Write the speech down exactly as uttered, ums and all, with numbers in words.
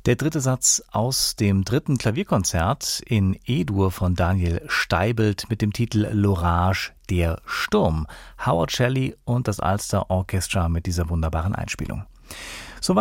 Der dritte Satz aus dem dritten Klavierkonzert in E-Dur von Daniel Steibelt mit dem Titel L'Orage, der Sturm. Howard Shelley und das Ulster Orchestra mit dieser wunderbaren Einspielung. Soweit